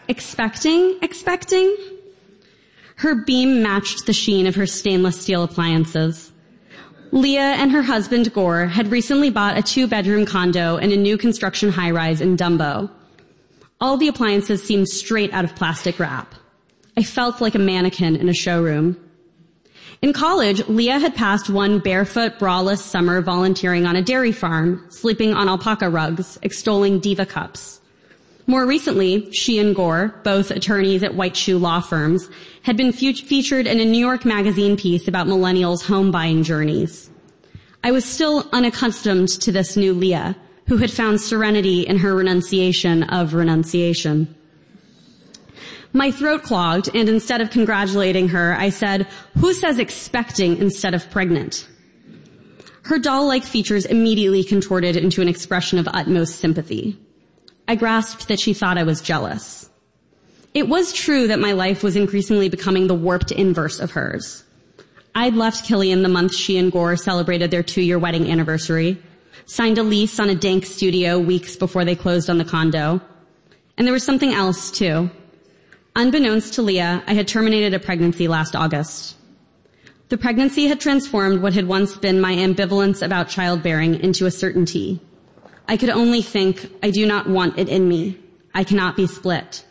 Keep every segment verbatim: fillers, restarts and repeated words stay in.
expecting, expecting. Her beam matched the sheen of her stainless steel appliances. Leah and her husband, Gore, had recently bought a two-bedroom condo in a new construction high-rise in Dumbo. All the appliances seemed straight out of plastic wrap. I felt like a mannequin in a showroom. In college, Leah had passed one barefoot, braless summer volunteering on a dairy farm, sleeping on alpaca rugs, extolling diva cups. More recently, she and Gore, both attorneys at white shoe law firms, had been fe- featured in a New York Magazine piece about millennials' home buying journeys. I was still unaccustomed to this new Leah, who had found serenity in her renunciation of renunciation. My throat clogged, and instead of congratulating her, I said, "Who says expecting instead of pregnant?" Her doll-like features immediately contorted into an expression of utmost sympathy. I grasped that she thought I was jealous. It was true that my life was increasingly becoming the warped inverse of hers. I'd left Killian the month she and Gore celebrated their two-year wedding anniversary, signed a lease on a dank studio weeks before they closed on the condo. And there was something else, too. Unbeknownst to Leah, I had terminated a pregnancy last August. The pregnancy had transformed what had once been my ambivalence about childbearing into a certainty. I could only think, I do not want it in me. I cannot be split.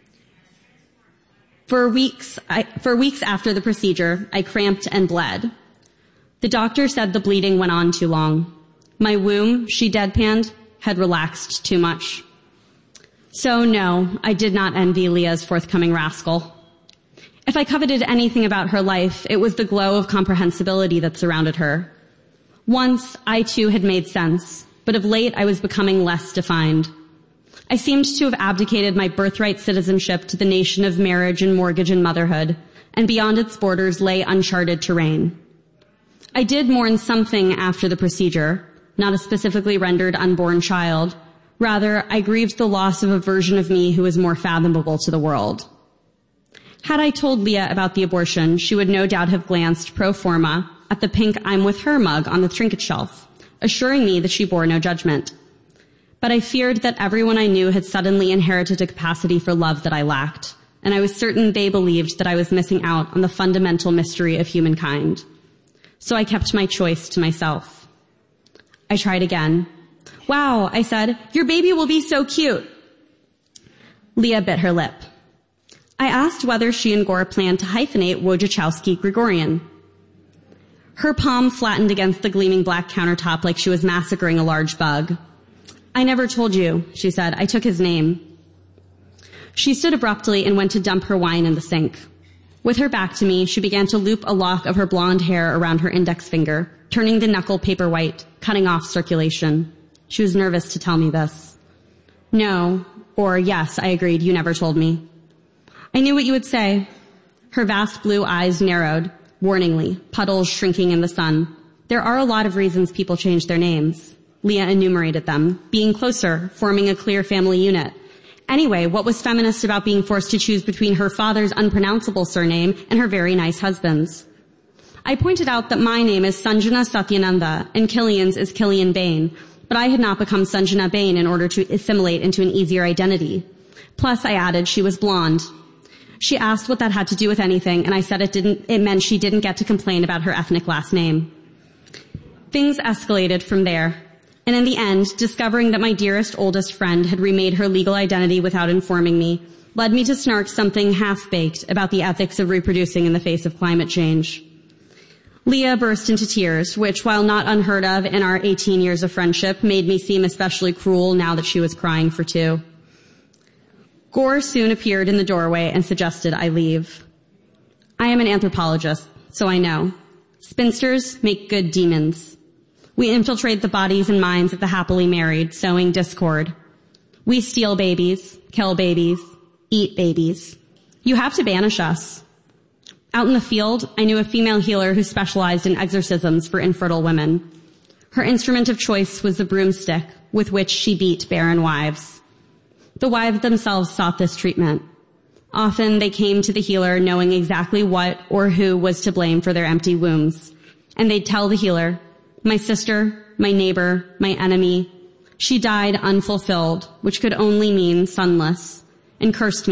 For weeks, I, for weeks after the procedure, I cramped and bled. The doctor said the bleeding went on too long. My womb, she deadpanned, had relaxed too much. So no, I did not envy Leah's forthcoming rascal. If I coveted anything about her life, it was the glow of comprehensibility that surrounded her. Once, I too had made sense, but of late I was becoming less defined. I seemed to have abdicated my birthright citizenship to the nation of marriage and mortgage and motherhood, and beyond its borders lay uncharted terrain. I did mourn something after the procedure, not a specifically rendered unborn child. Rather, I grieved the loss of a version of me who was more fathomable to the world. Had I told Leah about the abortion, she would no doubt have glanced pro forma at the pink I'm with her mug on the trinket shelf, assuring me that she bore no judgment. But I feared that everyone I knew had suddenly inherited a capacity for love that I lacked, and I was certain they believed that I was missing out on the fundamental mystery of humankind. So I kept my choice to myself. I tried again. "Wow," I said, "your baby will be so cute." Leah bit her lip. I asked whether she and Gore planned to hyphenate Wojciechowski-Gregorian. Her palm flattened against the gleaming black countertop like she was massacring a large bug. "I never told you," she said. "I took his name." She stood abruptly and went to dump her wine in the sink. With her back to me, she began to loop a lock of her blonde hair around her index finger, turning the knuckle paper white, cutting off circulation. She was nervous to tell me this. "No," or "Yes," I agreed. "You never told me." I knew what you would say. Her vast blue eyes narrowed, warningly, puddles shrinking in the sun. "There are a lot of reasons people change their names." Leah enumerated them. Being closer, forming a clear family unit. Anyway, what was feminist about being forced to choose between her father's unpronounceable surname and her very nice husband's? I pointed out that my name is Sanjana Satyananda and Killian's is Killian Bain, but I had not become Sanjana Bain in order to assimilate into an easier identity. Plus, I added, she was blonde. She asked what that had to do with anything, and I said it didn't, it meant she didn't get to complain about her ethnic last name. Things escalated from there, and in the end, discovering that my dearest, oldest friend had remade her legal identity without informing me, led me to snark something half-baked about the ethics of reproducing in the face of climate change. Leah burst into tears, which, while not unheard of in our eighteen years of friendship, made me seem especially cruel now that she was crying for two. Gore soon appeared in the doorway and suggested I leave. I am an anthropologist, so I know. Spinsters make good demons. We infiltrate the bodies and minds of the happily married, sowing discord. We steal babies, kill babies, eat babies. You have to banish us. Out in the field, I knew a female healer who specialized in exorcisms for infertile women. Her instrument of choice was the broomstick with which she beat barren wives. The wives themselves sought this treatment. Often they came to the healer knowing exactly what or who was to blame for their empty wombs. And they'd tell the healer, "My sister, my neighbor, my enemy, she died unfulfilled," which could only mean sonless, and cursed me